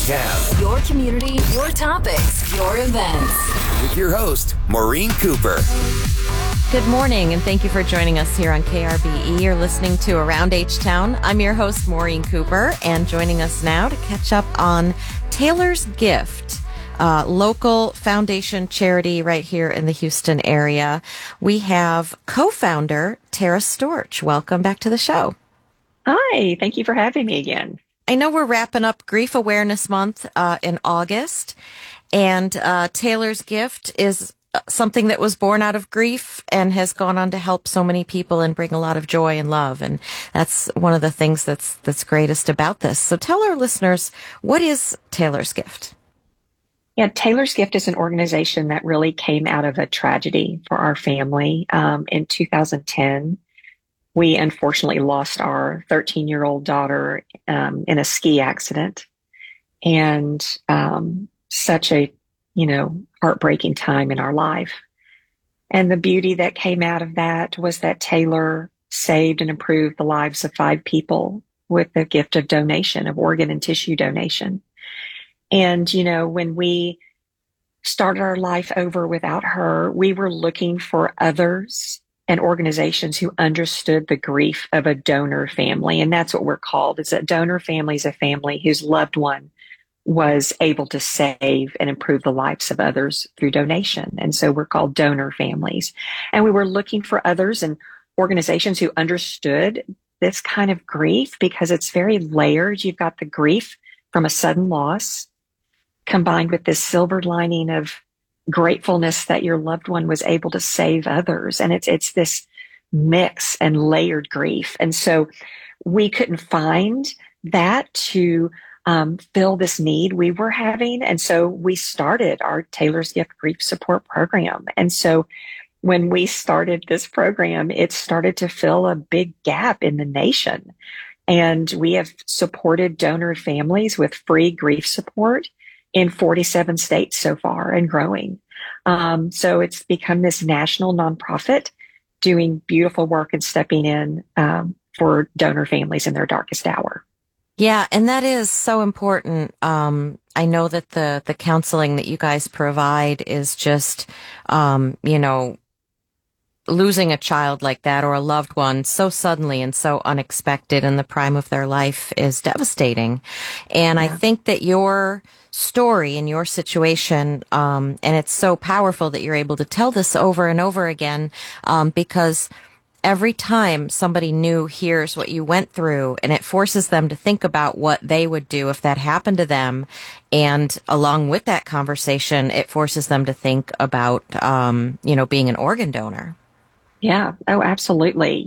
Town. Your community, your topics, your events. With your host, Maureen Cooper. Good morning, and thank you for joining us here on KRBE. You're listening to Around H-Town. I'm your host, Maureen Cooper, and joining us now to catch up on Taylor's Gift, local foundation charity right here in the Houston area. We have co-founder Tara Storch. Welcome back to the show. Hi, thank you for having me again. I know we're wrapping up Grief Awareness Month in August, and Taylor's Gift is something that was born out of grief and has gone on to help so many people and bring a lot of joy and love. And that's one of the things that's greatest about this. So tell our listeners, what is Taylor's Gift? Yeah, Taylor's Gift is an organization that really came out of a tragedy for our family. In 2010, we unfortunately lost our 13-year-old daughter in a ski accident. And such a, heartbreaking time in our life. And the beauty that came out of that was that Taylor saved and improved the lives of 5 people with the gift of donation, of organ and tissue donation. And, when we started our life over without her, we were looking for others and organizations who understood the grief of a donor family. And that's what we're called. Is a donor family is a family whose loved one was able to save and improve the lives of others through donation. And so we're called donor families. And we were looking for others and organizations who understood this kind of grief because it's very layered. You've got the grief from a sudden loss combined with this silver lining of gratefulness that your loved one was able to save others. And it's this mix and layered grief. And so we couldn't find that to fill this need we were having. And so we started our Taylor's Gift Grief Support Program. And so when we started this program, it started to fill a big gap in the nation. And we have supported donor families with free grief support in 47 states so far and growing. So it's become this national nonprofit doing beautiful work and stepping in for donor families in their darkest hour. Yeah, and that is so important. I know that the counseling that you guys provide is just, losing a child like that or a loved one so suddenly and so unexpected in the prime of their life is devastating. And I think that your story and your situation, and it's so powerful that you're able to tell this over and over again, because every time somebody new hears what you went through, and it forces them to think about what they would do if that happened to them. And along with that conversation, it forces them to think about, being an organ donor. Yeah. Oh, absolutely.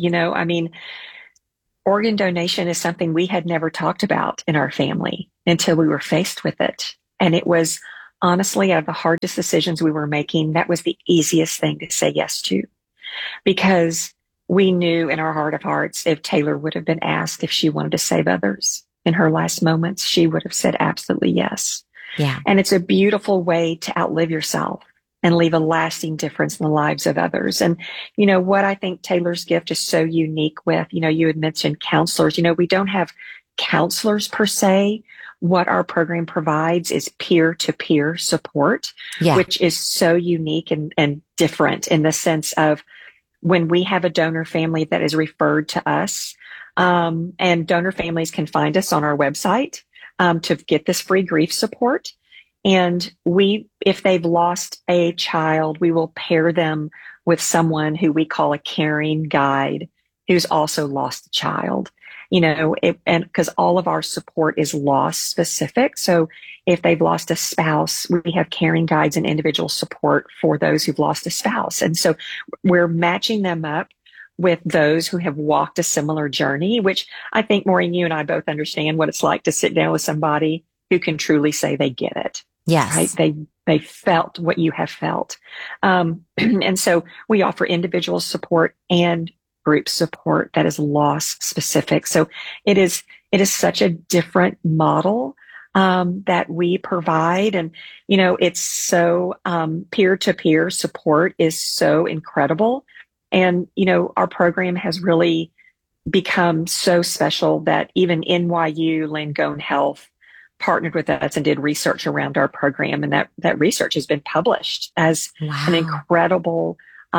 Organ donation is something we had never talked about in our family until we were faced with it. And it was honestly, out of the hardest decisions we were making, that was the easiest thing to say yes to, because we knew in our heart of hearts, if Taylor would have been asked if she wanted to save others in her last moments, she would have said absolutely yes. Yeah. And it's a beautiful way to outlive yourself and leave a lasting difference in the lives of others. And, what I think Taylor's Gift is so unique with, you had mentioned counselors. We don't have counselors per se. What our program provides is peer-to-peer support, which is so unique and different in the sense of when we have a donor family that is referred to us, and donor families can find us on our website to get this free grief support. And if they've lost a child, we will pair them with someone who we call a caring guide who's also lost a child. And because all of our support is loss specific. So if they've lost a spouse, we have caring guides and individual support for those who've lost a spouse. And so we're matching them up with those who have walked a similar journey, which I think, Maureen, you and I both understand what it's like to sit down with somebody who can truly say they get it. Yes. Right? They felt what you have felt. And so we offer individual support and group support that is loss specific. So it is such a different model that we provide. And, it's so peer-to-peer support is so incredible. And, our program has really become so special that even NYU Langone Health partnered with us and did research around our program. And that research has been published as an incredible,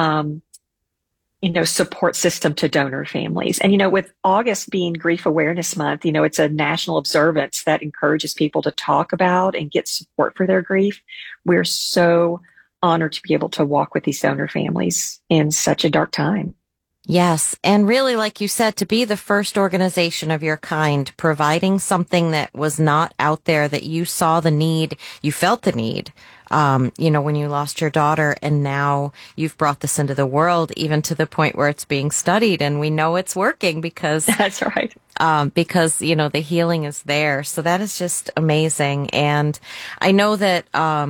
support system to donor families. And, with August being Grief Awareness Month, it's a national observance that encourages people to talk about and get support for their grief. We're so honored to be able to walk with these donor families in such a dark time. Yes. And really, like you said, to be the first organization of your kind, providing something that was not out there, that you saw the need, you felt the need, when you lost your daughter, and now you've brought this into the world, even to the point where it's being studied, and we know it's working because that's right. Because, the healing is there. So that is just amazing. And I know that,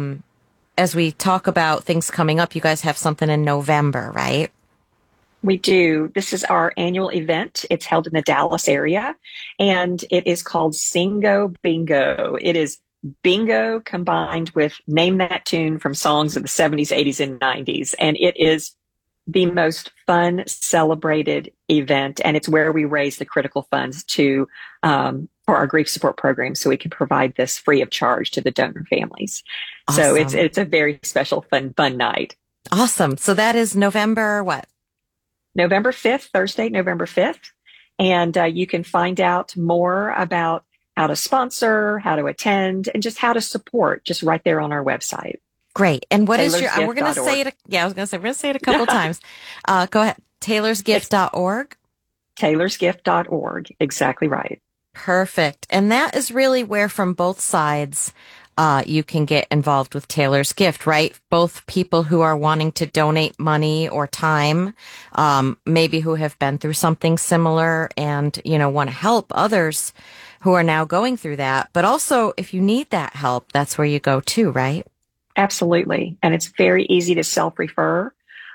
as we talk about things coming up, you guys have something in November, right? We do. This is our annual event. It's held in the Dallas area, and it is called Singo Bingo. It is bingo combined with Name That Tune from songs of the 70s, 80s, and 90s. And it is the most fun, celebrated event. And it's where we raise the critical funds for our grief support program, so we can provide this free of charge to the donor families. Awesome. So it's a very special, fun night. Awesome. So that is November what? November 5th, Thursday, November 5th. And you can find out more about how to sponsor, how to attend, and just how to support just right there on our website. Great. And what is we're going to say it. I was going to say, we're going to say it a couple times. Go ahead. taylorsgift.org. taylorsgift.org. Exactly right. Perfect. And that is really where, from both sides, you can get involved with Taylor's Gift, right? Both people who are wanting to donate money or time, maybe who have been through something similar and, want to help others who are now going through that. But also, if you need that help, that's where you go too, right? Absolutely. And it's very easy to self-refer.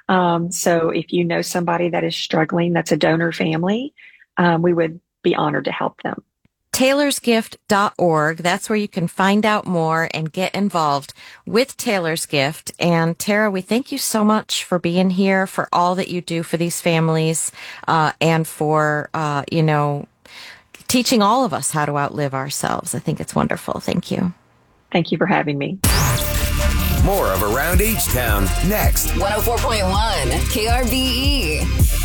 So if you know somebody that is struggling, that's a donor family, we would be honored to help them. taylorsgift.org. That's where you can find out more and get involved with Taylor's Gift. And Tara, we thank you so much for being here, for all that you do for these families, and for, teaching all of us how to outlive ourselves. I think it's wonderful. Thank you. Thank you for having me. More of Around H-Town next. 104.1 KRBE.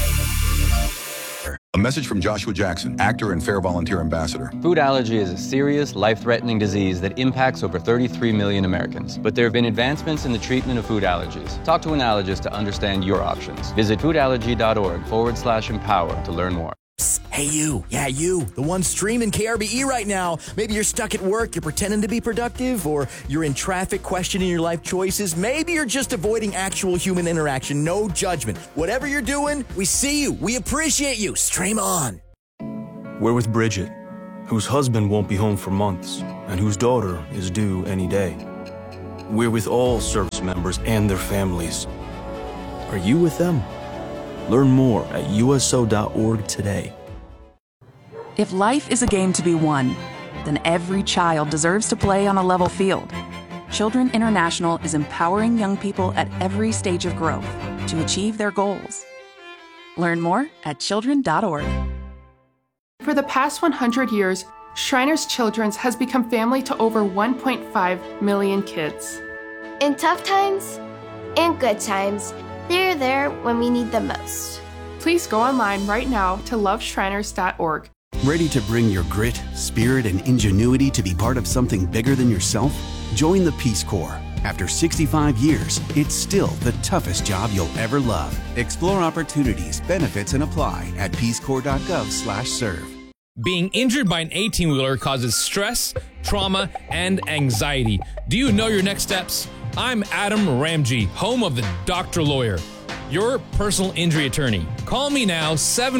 A message from Joshua Jackson, actor and Fair Volunteer Ambassador. Food allergy is a serious, life-threatening disease that impacts over 33 million Americans. But there have been advancements in the treatment of food allergies. Talk to an allergist to understand your options. Visit foodallergy.org/empower to learn more. Hey, you. Yeah, you. The one streaming KRBE right now. Maybe you're stuck at work, you're pretending to be productive, or you're in traffic questioning your life choices. Maybe you're just avoiding actual human interaction. No judgment. Whatever you're doing, we see you. We appreciate you. Stream on. We're with Bridget, whose husband won't be home for months, and whose daughter is due any day. We're with all service members and their families. Are you with them? Learn more at USO.org today. If life is a game to be won, then every child deserves to play on a level field. Children International is empowering young people at every stage of growth to achieve their goals. Learn more at children.org. For the past 100 years, Shriners Children's has become family to over 1.5 million kids. In tough times and good times, they're there when we need them most. Please go online right now to loveshriners.org. Ready to bring your grit, spirit, and ingenuity to be part of something bigger than yourself? Join the Peace Corps. After 65 years, it's still the toughest job you'll ever love. Explore opportunities, benefits, and apply at peacecorps.gov/serve. Being injured by an 18-wheeler causes stress, trauma, and anxiety. Do you know your next steps? I'm Adam Ramji, home of the Doctor Lawyer, your personal injury attorney. Call me now,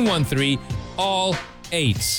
713-ALL-8.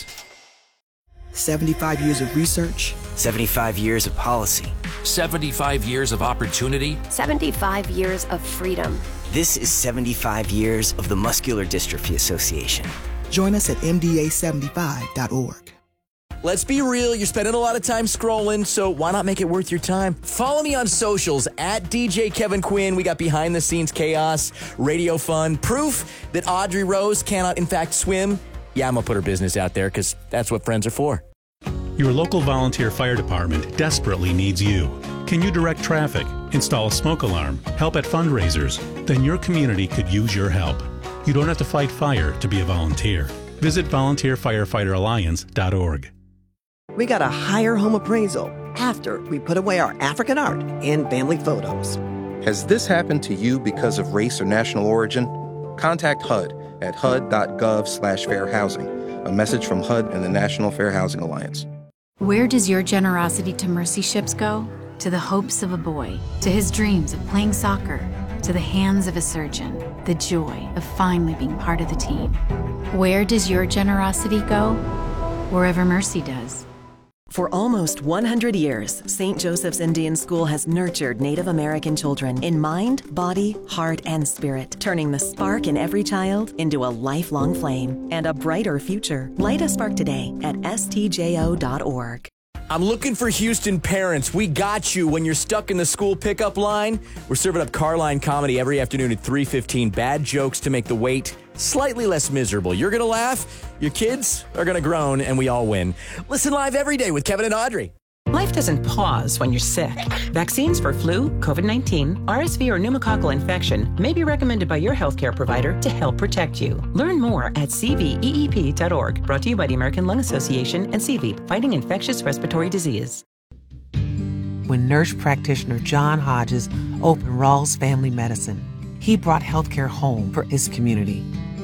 75 years of research. 75 years of policy. 75 years of opportunity. 75 years of freedom. This is 75 years of the Muscular Dystrophy Association. Join us at MDA75.org. Let's be real, you're spending a lot of time scrolling, so why not make it worth your time? Follow me on socials at DJ Kevin Quinn. We got behind the scenes chaos, radio fun, proof that Audrey Rose cannot in fact swim. Yeah, I'm gonna put her business out there because that's what friends are for. Your local volunteer fire department desperately needs you. Can you direct traffic, install a smoke alarm, help at fundraisers? Then your community could use your help. You don't have to fight fire to be a volunteer. Visit volunteerfirefighteralliance.org. We got a higher home appraisal after we put away our African art and family photos. Has this happened to you because of race or national origin? Contact HUD at hud.gov/fair housing. A message from HUD and the National Fair Housing Alliance. Where does your generosity to Mercy Ships go? To the hopes of a boy, to his dreams of playing soccer, to the hands of a surgeon, the joy of finally being part of the team. Where does your generosity go? Wherever Mercy does. For almost 100 years, St. Joseph's Indian School has nurtured Native American children in mind, body, heart, and spirit, turning the spark in every child into a lifelong flame and a brighter future. Light a spark today at stjo.org. I'm looking for Houston parents. We got you when you're stuck in the school pickup line. We're serving up Carline comedy every afternoon at 3:15. Bad jokes to make the wait slightly less miserable. You're going to laugh, your kids are going to groan, and we all win. Listen live every day with Kevin and Audrey. Life doesn't pause when you're sick. Vaccines for flu, COVID-19, RSV, or pneumococcal infection may be recommended by your healthcare provider to help protect you. Learn more at cveep.org. Brought to you by the American Lung Association and CVEEP, fighting infectious respiratory disease. When nurse practitioner John Hodges opened Rawls Family Medicine, he brought healthcare home for his community.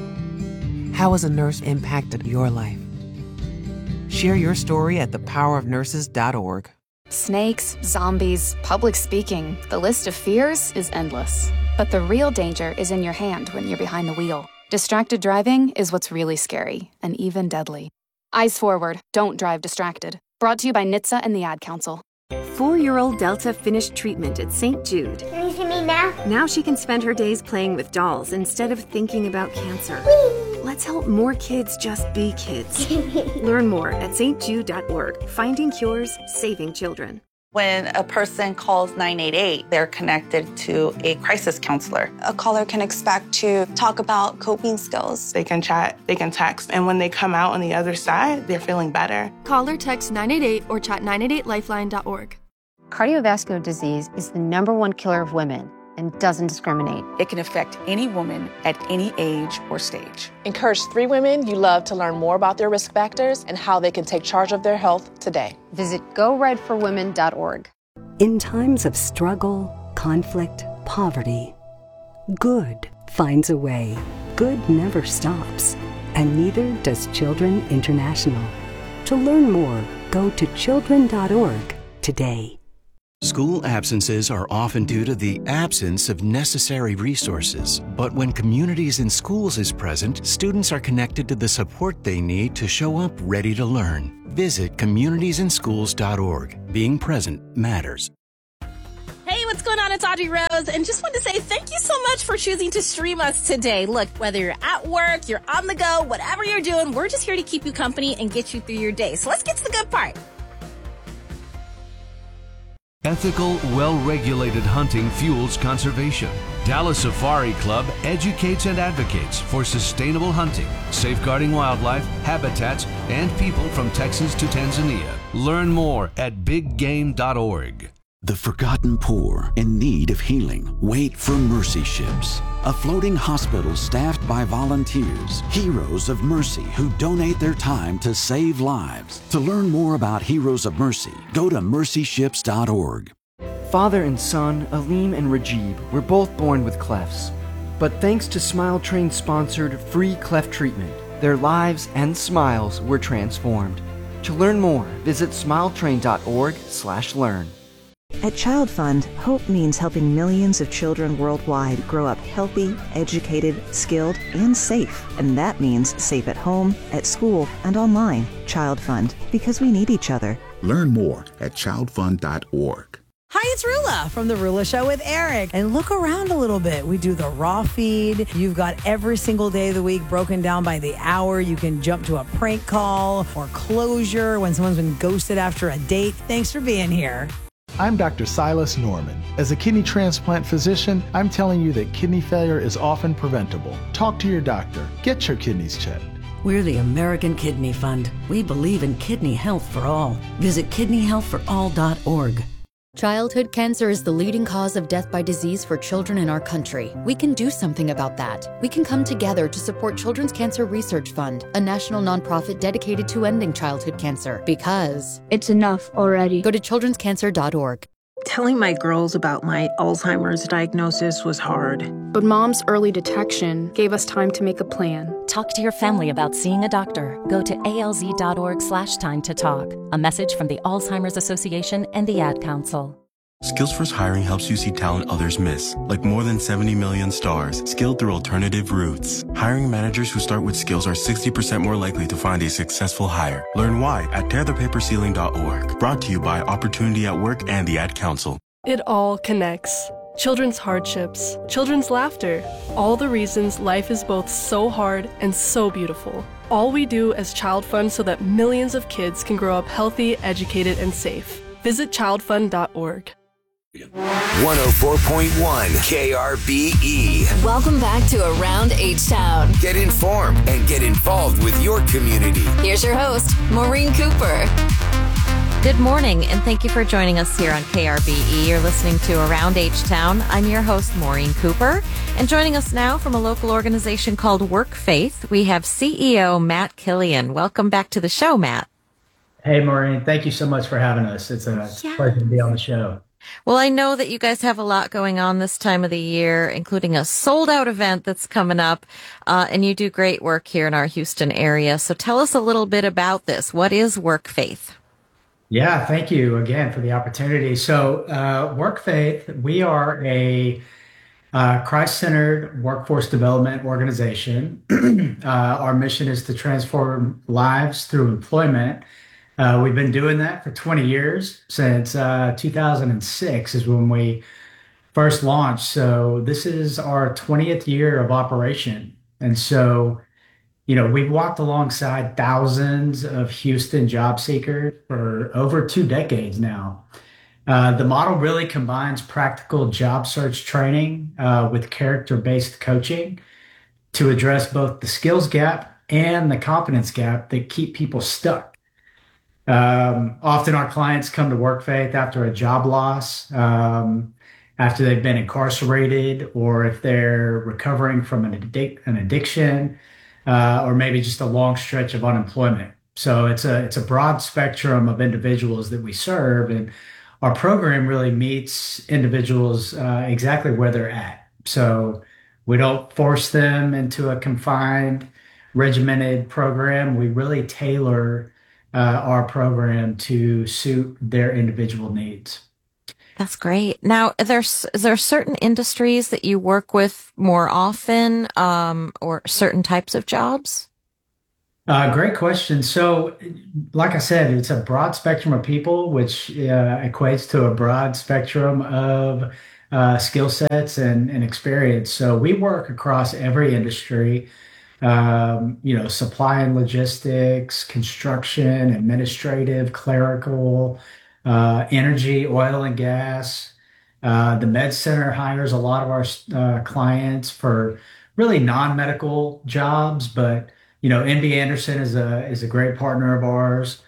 How has a nurse impacted your life? Share your story at thepowerofnurses.org. Snakes, zombies, public speaking. The list of fears is endless. But the real danger is in your hand when you're behind the wheel. Distracted driving is what's really scary and even deadly. Eyes forward, don't drive distracted. Brought to you by NHTSA and the Ad Council. 4-year-old Delta finished treatment at St. Jude. Can you see me now? Now she can spend her days playing with dolls instead of thinking about cancer. Whee! Let's help more kids just be kids. Learn more at stjude.org. Finding cures, saving children. When a person calls 988, they're connected to a crisis counselor. A caller can expect to talk about coping skills. They can chat, they can text, and when they come out on the other side, they're feeling better. Call or text 988 or chat 988lifeline.org. Cardiovascular disease is the #1 killer of women and doesn't discriminate. It can affect any woman at any age or stage. Encourage 3 women you love to learn more about their risk factors and how they can take charge of their health today. Visit GoRedForWomen.org. In times of struggle, conflict, poverty, good finds a way. Good never stops, and neither does Children International. To learn more, go to children.org today. School absences are often due to the absence of necessary resources. But when Communities in Schools is present, students are connected to the support they need to show up ready to learn. Visit communitiesinschools.org. Being present matters. Hey, what's going on? It's Audrey Rose, and just want to say thank you so much for choosing to stream us today. Look, whether you're at work, you're on the go, whatever you're doing, we're just here to keep you company and get you through your day. So let's get to the good part. Ethical, well-regulated hunting fuels conservation. Dallas Safari Club educates and advocates for sustainable hunting, safeguarding wildlife, habitats, and people from Texas to Tanzania. Learn more at biggame.org. The forgotten poor in need of healing wait for Mercy Ships, a floating hospital staffed by volunteers, heroes of mercy who donate their time to save lives. To learn more about Heroes of Mercy, go to mercyships.org. Father and son, Aleem and Rajib, were both born with clefts. But thanks to Smile Train-sponsored free cleft treatment, their lives and smiles were transformed. To learn more, visit smiletrain.org/learn. At Child Fund, hope means helping millions of children worldwide grow up healthy, educated, skilled, and safe. And that means safe at home, at school, and online. Child Fund, because we need each other. Learn more at childfund.org. Hi, it's Rula from The Rula Show with Eric. And look around a little bit. We do the raw feed. You've got every single day of the week broken down by the hour. You can jump to a prank call or closure when someone's been ghosted after a date. Thanks for being here. I'm Dr. Silas Norman. As a kidney transplant physician, I'm telling you that kidney failure is often preventable. Talk to your doctor. Get your kidneys checked. We're the American Kidney Fund. We believe in kidney health for all. Visit kidneyhealthforall.org. Childhood cancer is the leading cause of death by disease for children in our country. We can do something about that. We can come together to support Children's Cancer Research Fund, a national nonprofit dedicated to ending childhood cancer. Because it's enough already. Go to childrenscancer.org. Telling my girls about my Alzheimer's diagnosis was hard. But Mom's early detection gave us time to make a plan. Talk to your family about seeing a doctor. Go to alz.org/time to talk. A message from the Alzheimer's Association and the Ad Council. Skills First Hiring helps you see talent others miss, like more than 70 million stars, skilled through alternative routes. Hiring managers who start with skills are 60% more likely to find a successful hire. Learn why at tearthepaperceiling.org. Brought to you by Opportunity at Work and the Ad Council. It all connects. Children's hardships, children's laughter, all the reasons life is both so hard and so beautiful. All we do as Child Fund so that millions of kids can grow up healthy, educated, and safe. Visit childfund.org. 104.1 KRBE. Welcome back to Around H-Town. Get informed and get involved with your community. Here's your host, Maureen Cooper. Good morning, and thank you for joining us here on KRBE. You're listening to Around H-Town. I'm your host, Maureen Cooper. And joining us now from a local organization called WorkFaith, we have CEO Matt Killian. Welcome back to the show, Matt. Hey, Maureen. Thank you so much for having us. It's a pleasure to be on the show. Well, I know that you guys have a lot going on this time of the year, including a sold-out event that's coming up, and you do great work here in our Houston area. So tell us a little bit about this. What is WorkFaith? Yeah, thank you again for the opportunity. So WorkFaith, we are a Christ-centered workforce development organization. Our mission is to transform lives through employment. We've been doing that for 20 years. Since 2006 is when we first launched. So this is our 20th year of operation. And so, you know, we've walked alongside thousands of Houston job seekers for over 2 decades now. The model really combines practical job search training with character-based coaching to address both the skills gap and the competence gap that keep people stuck. Often our clients come to WorkFaith after a job loss, after they've been incarcerated, or if they're recovering from an addiction, or maybe just a long stretch of unemployment. So it's a broad spectrum of individuals that we serve, and our program really meets individuals exactly where they're at. So we don't force them into a confined, regimented program. We really tailor our program to suit their individual needs. That's great. Now, is there certain industries that you work with more often, or certain types of jobs? Great question. So, like I said, it's a broad spectrum of people, which equates to a broad spectrum of skill sets and experience. So we work across every industry. Supply and logistics, construction, administrative, clerical, energy, oil and gas. The Med Center hires a lot of our clients for really non-medical jobs, but MD Anderson is a great partner of ours.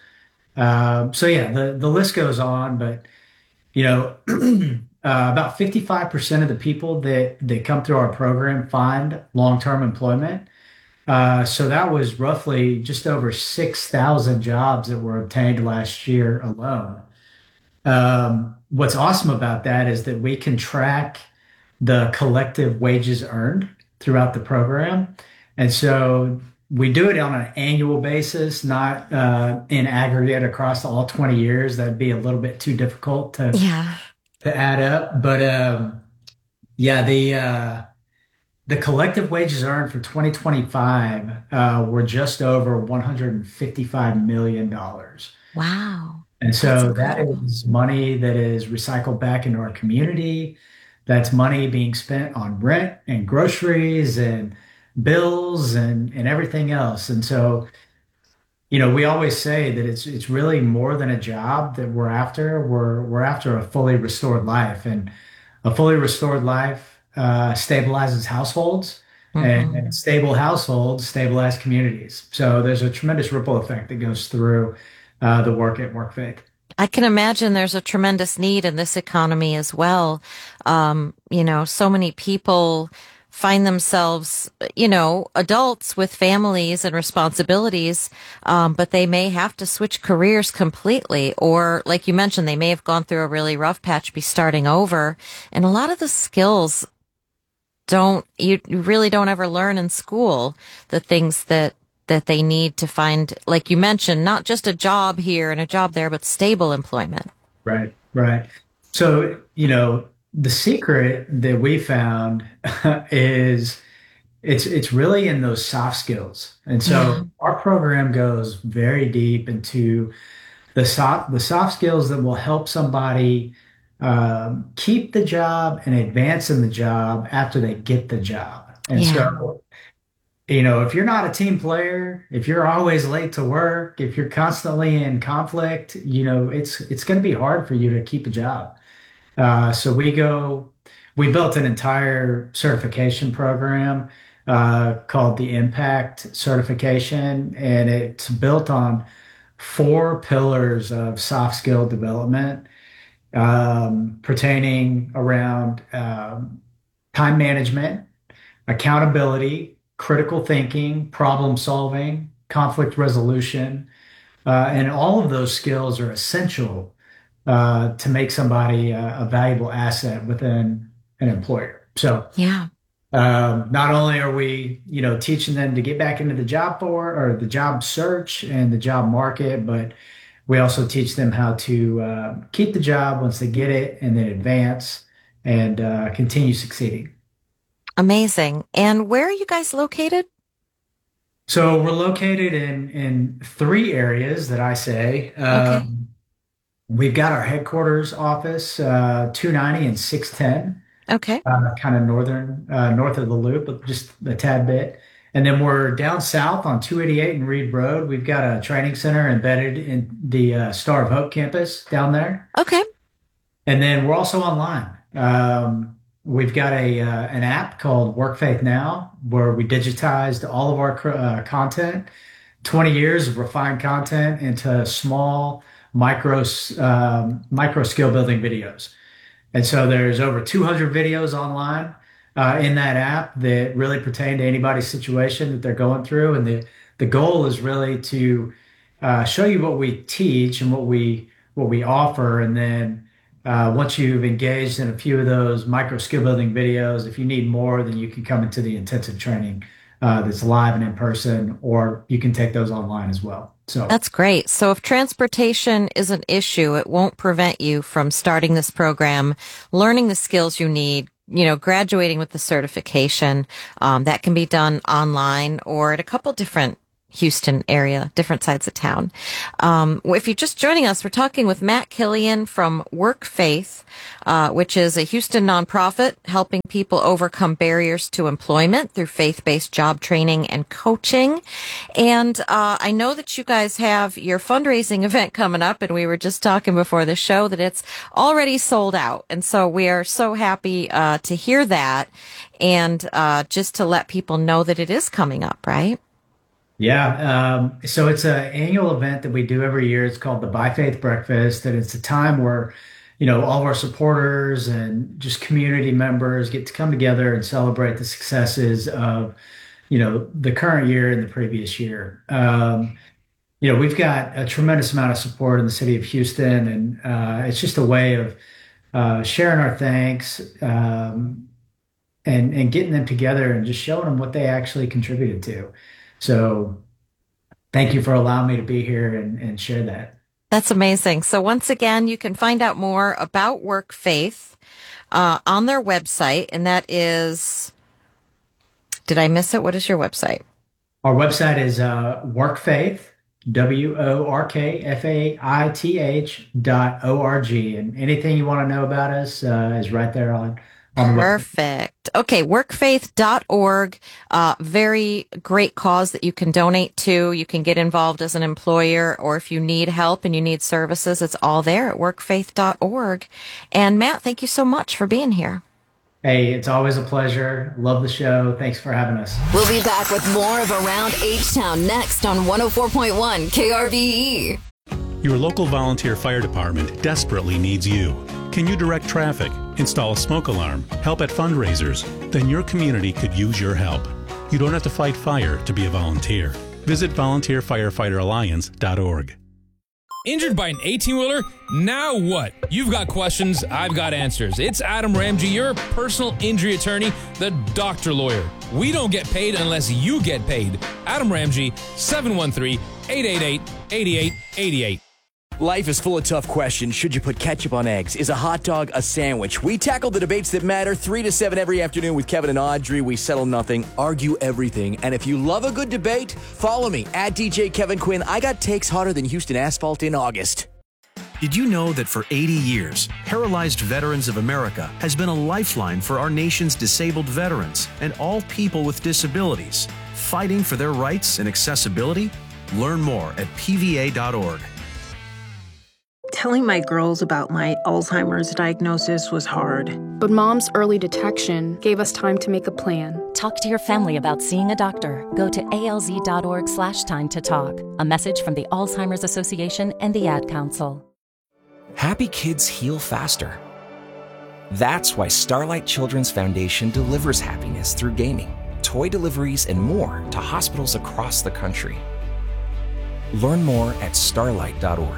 The list goes on, but about 55% of the people that come through our program find long-term employment. So that was roughly just over 6,000 jobs that were obtained last year alone. What's awesome about that is that we can track the collective wages earned throughout the program. And so we do it on an annual basis, not in aggregate across all 20 years. That'd be a little bit too difficult to add up. But the collective wages earned for 2025 were just over $155 million. Wow. And so that is money that is recycled back into our community. That's money being spent on rent and groceries and bills and everything else. And so, we always say that it's really more than a job that we're after. We're after a fully restored life, and a fully restored life stabilizes households and stable households, stabilize communities. So there's a tremendous ripple effect that goes through the work at WorkFaith. I can imagine there's a tremendous need in this economy as well. So many people find themselves, adults with families and responsibilities, but they may have to switch careers completely. Or, like you mentioned, they may have gone through a really rough patch, be starting over. And a lot of the skills you really don't ever learn in school, the things that they need to find, like you mentioned, not just a job here and a job there, but stable employment. Right. So, the secret that we found is it's really in those soft skills. And so our program goes very deep into the soft skills that will help somebody keep the job and advance in the job after they get the job. And so, if you're not a team player, if you're always late to work, if you're constantly in conflict, it's going to be hard for you to keep a job. So we built an entire certification program called the Impact Certification, and it's built on 4 pillars of soft skill development pertaining around time management, accountability, critical thinking, problem solving, conflict resolution, and all of those skills are essential to make somebody a valuable asset within an employer. So, not only are we, teaching them to get back into the job or the job search and the job market, but we also teach them how to keep the job once they get it, and then advance and continue succeeding. Amazing. And where are you guys located? So we're located in 3 areas that I say. Okay. We've got our headquarters office, 290 and 610. Okay. Kind of north of the Loop, but just a tad bit. And then we're down south on 288 and Reed Road. We've got a training center embedded in the Star of Hope campus down there. Okay. And then we're also online. We've got an app called WorkFaith Now, where we digitized all of our content, 20 years of refined content into small micro skill building videos. And so there's over 200 videos online in that app that really pertain to anybody's situation that they're going through. And the goal is really to show you what we teach and what we offer. And then once you've engaged in a few of those micro skill building videos, if you need more, then you can come into the intensive training that's live and in person, or you can take those online as well. So that's great. So if transportation is an issue, it won't prevent you from starting this program, learning the skills you need, graduating with the certification. That can be done online or at a couple different Houston area, different sides of town. If you're just joining us, we're talking with Matt Killian from WorkFaith, which is a Houston nonprofit helping people overcome barriers to employment through faith-based job training and coaching. And I know that you guys have your fundraising event coming up, and we were just talking before the show that it's already sold out. And so we are so happy to hear that, and just to let people know that it is coming up, right? Yeah. So it's an annual event that we do every year. It's called the By Faith Breakfast. And it's a time where, all of our supporters and just community members get to come together and celebrate the successes of, the current year and the previous year. We've got a tremendous amount of support in the city of Houston, and it's just a way of sharing our thanks and getting them together and just showing them what they actually contributed to. So thank you for allowing me to be here and share that. That's amazing. So once again, you can find out more about WorkFaith on their website. And that is, did I miss it? What is your website? Our website is WorkFaith, WorkFaith.org. And anything you want to know about us is right there on Perfect. Okay, workfaith.org. Very great cause that you can donate to. You can get involved as an employer, or if you need help and you need services, it's all there at workfaith.org. And Matt, thank you so much for being here. Hey, it's always a pleasure. Love the show. Thanks for having us. We'll be back with more of Around H-Town next on 104.1 KRBE. Your local volunteer fire department desperately needs you. Can you direct traffic, install a smoke alarm, help at fundraisers? Then your community could use your help. You don't have to fight fire to be a volunteer. Visit volunteerfirefighteralliance.org. Injured by an 18-wheeler? Now what? You've got questions, I've got answers. It's Adam Ramsey, your personal injury attorney, the doctor lawyer. We don't get paid unless you get paid. Adam Ramsey, 713-888-8888. Life is full of tough questions. Should you put ketchup on eggs? Is a hot dog a sandwich? We tackle the debates that matter 3 to 7 every afternoon with Kevin and Audrey. We settle nothing, argue everything. And if you love a good debate, follow me at DJ Kevin Quinn. I got takes hotter than Houston asphalt in August. Did you know that for 80 years, Paralyzed Veterans of America has been a lifeline for our nation's disabled veterans and all people with disabilities, fighting for their rights and accessibility? Learn more at pva.org. Telling my girls about my Alzheimer's diagnosis was hard. But Mom's early detection gave us time to make a plan. Talk to your family about seeing a doctor. Go to alz.org/time to talk. A message from the Alzheimer's Association and the Ad Council. Happy kids heal faster. That's why Starlight Children's Foundation delivers happiness through gaming, toy deliveries, and more to hospitals across the country. Learn more at starlight.org.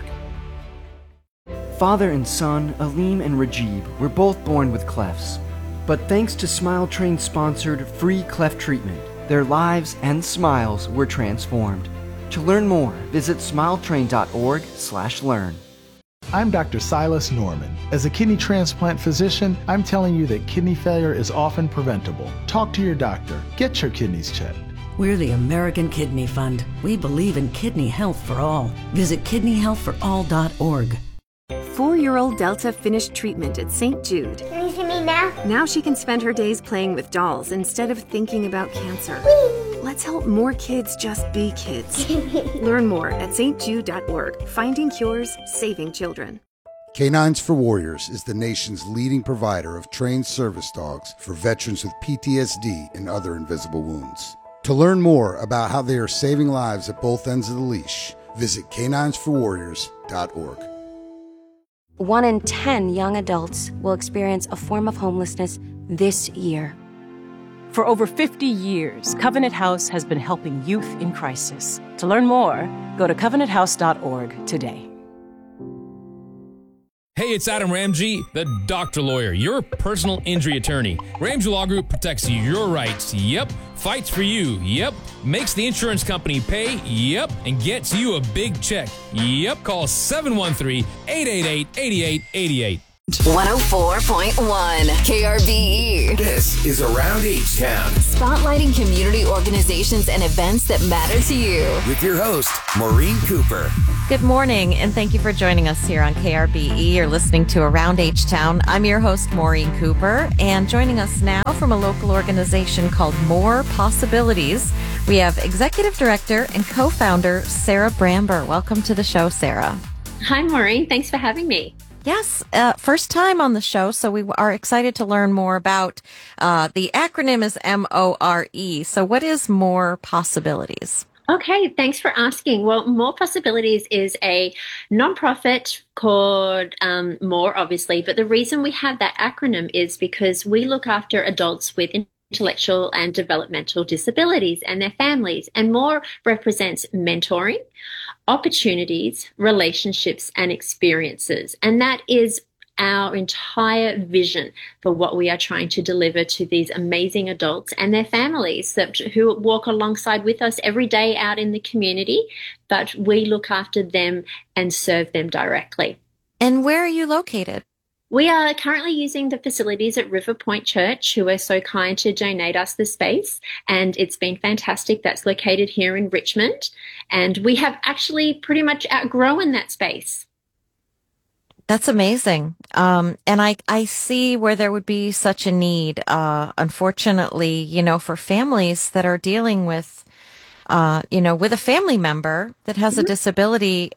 Father and son, Aleem and Rajib, were both born with clefts. But thanks to Smile Train sponsored free cleft treatment, their lives and smiles were transformed. To learn more, visit smiletrain.org/learn. I'm Dr. Silas Norman. As a kidney transplant physician, I'm telling you that kidney failure is often preventable. Talk to your doctor. Get your kidneys checked. We're the American Kidney Fund. We believe in kidney health for all. Visit kidneyhealthforall.org. 4-year-old Delta finished treatment at St. Jude. Can you see me now? Now she can spend her days playing with dolls instead of thinking about cancer. Whee! Let's help more kids just be kids. Learn more at stjude.org. Finding cures, saving children. Canines for Warriors is the nation's leading provider of trained service dogs for veterans with PTSD and other invisible wounds. To learn more about how they are saving lives at both ends of the leash, visit caninesforwarriors.org. 1 in 10 young adults will experience a form of homelessness this year. For over 50 years, Covenant House has been helping youth in crisis. To learn more, go to covenanthouse.org today. Hey, it's Adam Ramsey, the doctor lawyer, your personal injury attorney. Ramsey Law Group protects your rights, yep, fights for you, yep, makes the insurance company pay, yep, and gets you a big check, yep. Call 713-888-8888. 104.1 KRBE. This is Around H-Town. Spotlighting community organizations and events that matter to you. With your host, Maureen Cooper. Good morning, and thank you for joining us here on KRBE. You're listening to Around H-Town. I'm your host, Maureen Cooper, and joining us now from a local organization called More Possibilities, we have Executive Director and Co-Founder Sarah Bramber. Welcome to the show, Sarah. Hi, Maureen. Thanks for having me. Yes, first time on the show, so we are excited to learn more about the acronym is MORE. So what is More Possibilities? Okay, thanks for asking. Well, More Possibilities is a nonprofit called More, obviously, but the reason we have that acronym is because we look after adults with intellectual and developmental disabilities and their families, and More represents mentoring, opportunities, relationships, and experiences. And that is our entire vision for what we are trying to deliver to these amazing adults and their families who walk alongside with us every day out in the community, but we look after them and serve them directly. And where are you located? We are currently using the facilities at River Point Church, who are so kind to donate us the space, and it's been fantastic. That's located here in Richmond, and we have actually pretty much outgrown that space. That's amazing. And I see where there would be such a need, unfortunately, for families that are dealing with, with a family member that has a disability,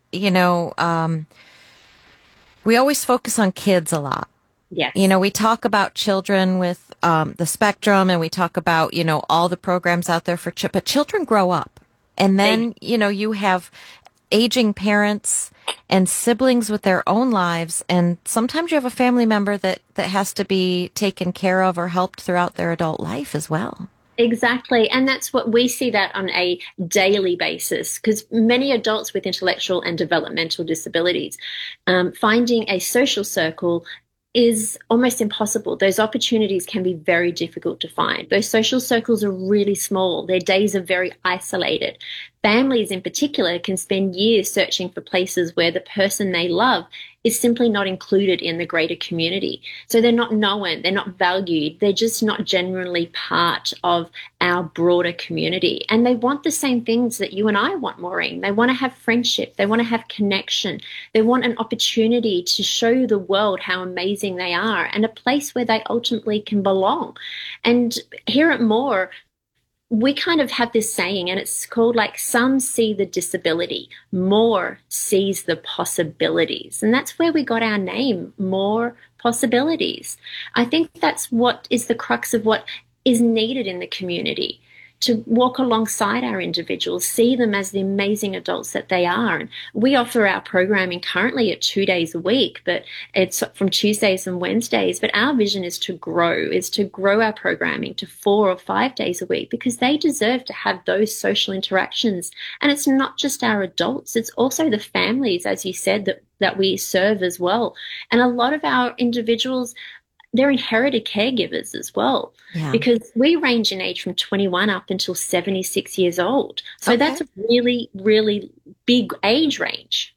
we always focus on kids a lot. Yes. We talk about children with the spectrum and we talk about, all the programs out there for but children grow up. And then, you have aging parents and siblings with their own lives. And sometimes you have a family member that has to be taken care of or helped throughout their adult life as well. Exactly. And that's what we see that on a daily basis, because many adults with intellectual and developmental disabilities, finding a social circle is almost impossible. Those opportunities can be very difficult to find. Those social circles are really small. Their days are very isolated. Families in particular can spend years searching for places where the person they love is simply not included in the greater community. So they're not known, they're not valued, they're just not genuinely part of our broader community. And they want the same things that you and I want, Maureen. They want to have friendship, they want to have connection, they want an opportunity to show the world how amazing they are and a place where they ultimately can belong. And here at More, we kind of have this saying, and it's called some see the disability, More sees the possibilities. And that's where we got our name, More Possibilities. I think that's what is the crux of what is needed in the community, to walk alongside our individuals, see them as the amazing adults that they are. And we offer our programming currently at 2 days a week, but it's from Tuesdays and Wednesdays. But our vision is to grow our programming to 4 or 5 days a week, because they deserve to have those social interactions. And it's not just our adults, it's also the families, as you said, that we serve as well. And a lot of our individuals, they're inherited caregivers as well, because we range in age from 21 up until 76 years old. So that's a really, really big age range.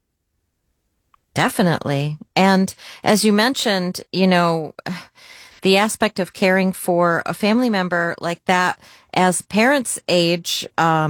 Definitely. And as you mentioned, the aspect of caring for a family member like that, as parents age,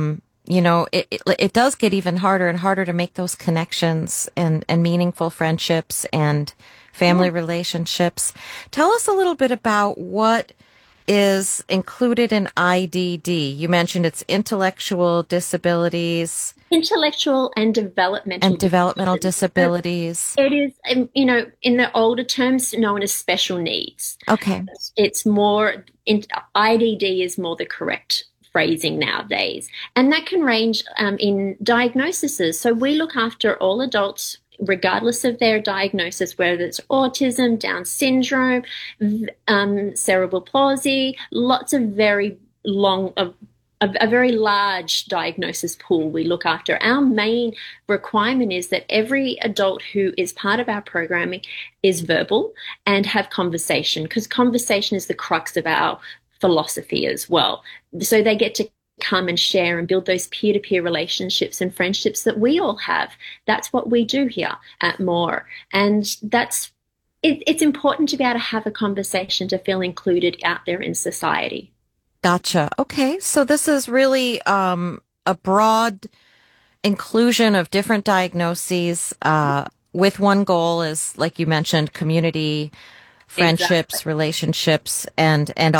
it does get even harder and harder to make those connections and meaningful friendships and family relationships. Tell us a little bit about what is included in IDD. You mentioned it's intellectual disabilities. Intellectual and developmental disabilities. It is, in the older terms, known as special needs. Okay. It's more, IDD is more the correct phrasing nowadays. And that can range in diagnoses. So we look after all adults regardless of their diagnosis, whether it's autism, Down syndrome, cerebral palsy, lots of very a very large diagnosis pool we look after. Our main requirement is that every adult who is part of our programming is verbal and have conversation, because conversation is the crux of our philosophy as well. So they get to come and share and build those peer-to-peer relationships and friendships that we all have. That's what we do here at More. And it's important to be able to have a conversation to feel included out there in society. Gotcha. Okay. So this is really a broad inclusion of different diagnoses with one goal is, like you mentioned, community, friendships, relationships, and